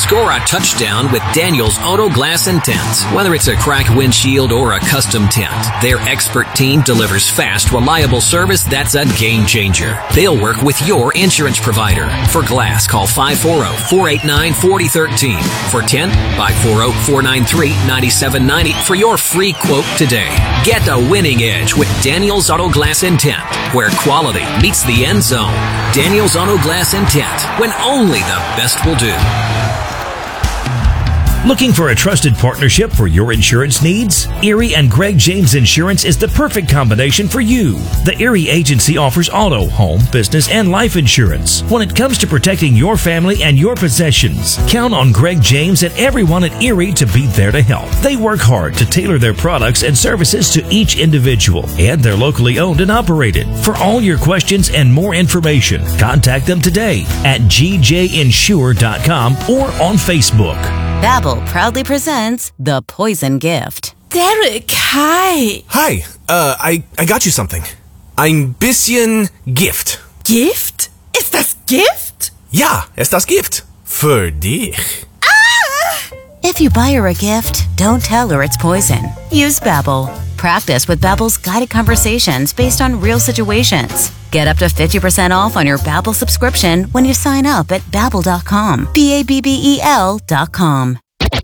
Score a touchdown with Daniels Auto Glass and Tint. Whether it's a cracked windshield or a custom tint, their expert team delivers fast, reliable service that's a game changer. They'll work with your insurance provider. For glass, call 540-489-4013. For tint, 540-493-9790 for your free quote today. Get a winning edge with Daniels Auto Glass and Tint, where quality meets the end zone. Daniels Auto Glass and Tint, when only the best will do. Looking for a trusted partnership for your insurance needs? Erie and Greg James Insurance is the perfect combination for you. The Erie Agency offers auto, home, business, and life insurance. When it comes to protecting your family and your possessions, count on Greg James and everyone at Erie to be there to help. They work hard to tailor their products and services to each individual, and they're locally owned and operated. For all your questions and more information, contact them today at gjinsure.com or on Facebook. Babbel proudly presents The Poison Gift. Derek, hi. Hi, I got you something. Ein bisschen Gift. Gift? Ist das Gift? Ja, ist das Gift. Für dich. If you buy her a gift, don't tell her it's poison. Use Babbel. Practice with Babbel's guided conversations based on real situations. Get up to 50% off on your Babbel subscription when you sign up at Babbel.com. Babbel.com.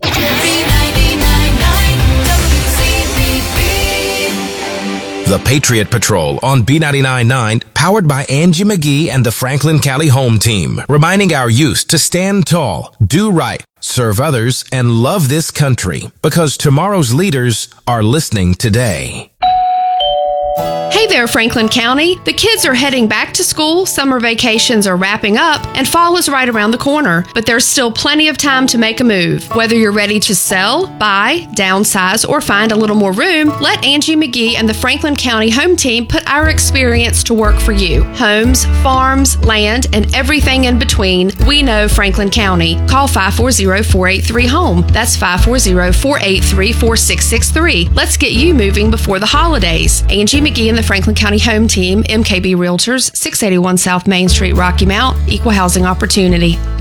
The Patriot Patrol on B99.9, powered by Angie McGee and the Franklin County Home Team, reminding our youth to stand tall, do right, serve others, and love this country, because tomorrow's leaders are listening today. Hey there, Franklin County. The kids are heading back to school, summer vacations are wrapping up, and fall is right around the corner. But there's still plenty of time to make a move. Whether you're ready to sell, buy, downsize, or find a little more room, let Angie McGee and the Franklin County Home Team put our experience to work for you. Homes, farms, land, and everything in between, we know Franklin County. Call 540-483-HOME. That's 540-483-4663. Let's get you moving before the holidays. Angie McGee and the Franklin County Home Team, MKB Realtors, 681 South Main Street, Rocky Mount, Equal Housing Opportunity.